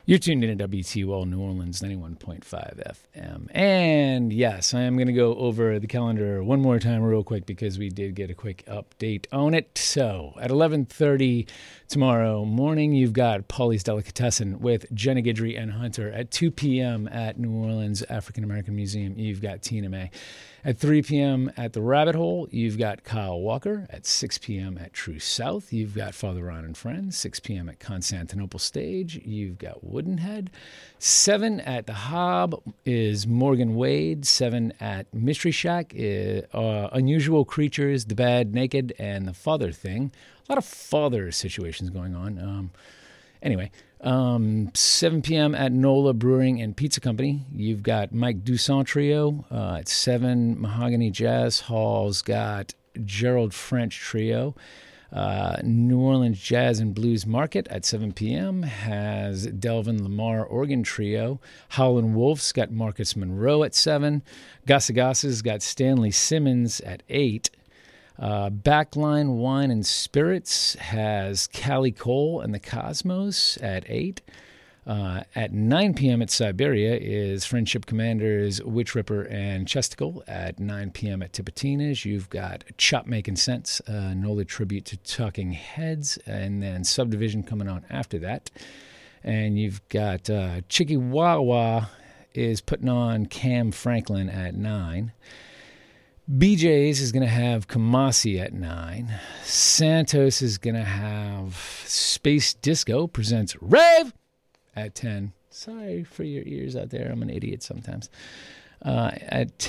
You're tuned in to WTUL New Orleans 91.5 FM. And yes, I am going to go over the calendar one more time real quick because we did get a quick update on it. So at 11:30 tomorrow morning, you've got Paulie's Delicatessen with Jenna Guidry and Hunter. At 2 p.m. at New Orleans African American Museum, you've got Tina May. At 3 p.m. at the Rabbit Hole, you've got Kyle Walker. At 6 p.m. at True South, you've got Father Ron and Friends. 6 p.m. at Constantinople Stage, you've got Woodenhead. 7 at the Hob is Morgan Wade. 7 at Mystery Shack is Unusual Creatures, The Bad Naked, and The Father Thing. A lot of father situations going on. Anyway, 7 p.m. at NOLA Brewing and Pizza Company. You've got Mike Dussault Trio. At 7, Mahogany Jazz Hall's got Gerald French Trio. New Orleans Jazz and Blues Market at 7 p.m. has Delvin Lamar Organ Trio. Howlin' Wolf's got Marcus Monroe at 7. Gasa Gasa's got Stanley Simmons at 8. Backline Wine and Spirits has Callie Cole and the Cosmos at 8. At 9 p.m. at Siberia is Friendship Commanders Witch Ripper and Chesticle. At 9 p.m. at Tipitina's, you've got Chop Making Sense, NOLA tribute to Talking Heads, and then Subdivision coming on after that. And you've got Chicky Wawa is putting on Cam Franklin at 9. BJ's is going to have Kamasi at 9. Santos is going to have Space Disco presents Rave at 10. Sorry for your ears out there. I'm an idiot sometimes. At